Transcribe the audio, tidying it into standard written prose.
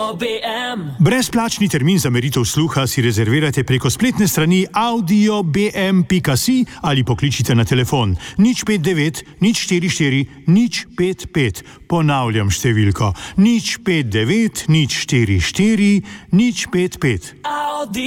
Brezplačni termin za meritev sluha si rezervirajte preko spletne strani audiobm.si ali pokličite na telefon 059 044 055. Ponavljam številko 059 044 055.